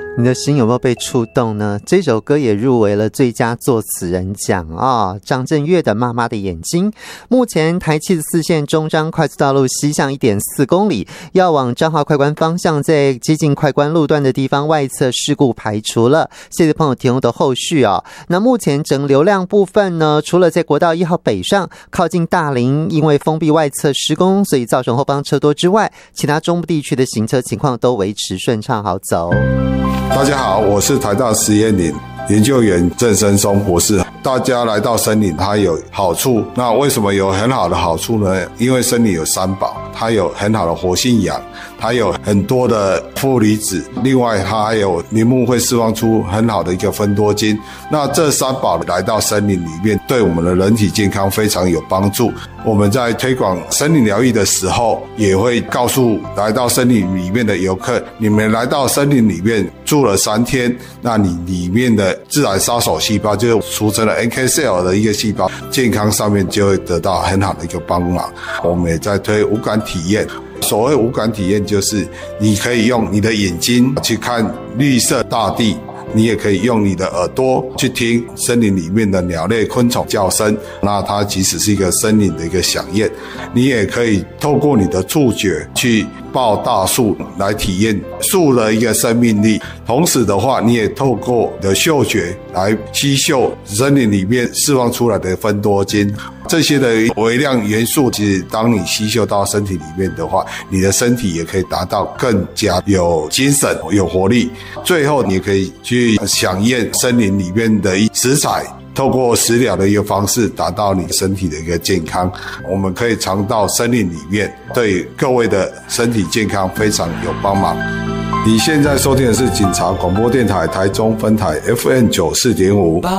你的心有没有被触动呢？这首歌也入围了最佳作词人奖啊！张震岳的《妈妈的眼睛》。目前台74线中彰快速道路西向 1.4 公里，要往彰化快关方向，在接近快关路段的地方外侧事故排除了，谢谢朋友提供的后续啊。那目前整流量部分呢，除了在国道1号北上靠近大林，因为封闭外侧施工，所以造成后方车多之外，其他中部地区的行车情况都维持顺畅好走。 大家好，我是台大实验林研究员郑生松博士。大家来到森林它有好处，那为什么有很好的好处呢？因为森林有三宝，它有很好的活性氧，它有很多的负离子，另外它还有林木会释放出很好的一个芬多精。那这三宝来到森林里面，对我们的人体健康非常有帮助。我们在推广森林疗愈的时候，也会告诉来到森林里面的游客，你们来到森林里面住了3天，那你里面的自然杀手细胞，就是俗称的 NK cell 的一个细胞，健康上面就会得到很好的一个帮忙。我们也在推无感体验。所谓无感体验，就是你可以用你的眼睛去看绿色大地，你也可以用你的耳朵去听森林里面的鸟类昆虫叫声，那它即使是一个森林的一个响应。你也可以透过你的触觉去抱大树来体验树的一个生命力，同时的话你也透过你的嗅觉来吸嗅森林里面释放出来的芬多精。这些的微量元素，其实当你吸嗅到身体里面的话，你的身体也可以达到更加有精神有活力。最后你也可以去响应森林里面的食材，透过食疗的一个方式达到你身体的一个健康。我们可以尝到森林里面，对各位的身体健康非常有帮忙。你现在收听的是警察广播电台台中分台 FM 94.5。